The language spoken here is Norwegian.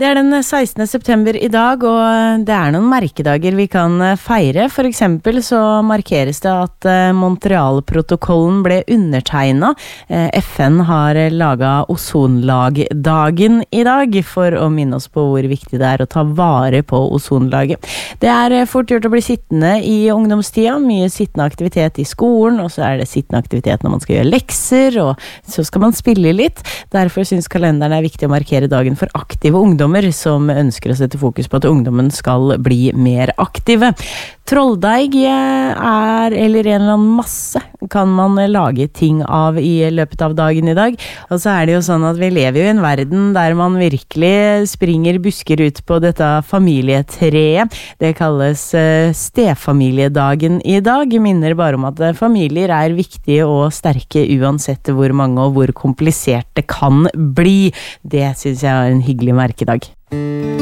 Det den 16. september I dag, og det noen merkedager vi kan feire. For eksempel så markeres det at Montreal-protokollen ble undertegnet. FN har laget ozonlagdagen I dag for å minne oss på hvor viktig det å ta vare på ozonlaget. Det fort gjort å bli sittende I ungdomstida, mye sittende aktivitet I skolen, og så det sittende aktivitet når man skal gjøre lekser, og så skal man spille litt. Derfor synes kalenderen viktig å markere dagen for aktive ungdommer som ønsker å sette fokus på at ungdommen skal bli mer aktive. Trolldeig eller en eller annen masse kan man lage ting av I løpet av dagen I dag. Og så det jo sånn at vi lever jo I en verden der man virkelig springer busker ut på dette familietreet. Det kalles stefamiliedagen I dag. Minner bare om at familier viktige og sterke uansett hvor mange og hvor komplisert det kan bli. Det synes jeg en hyggelig merkedag.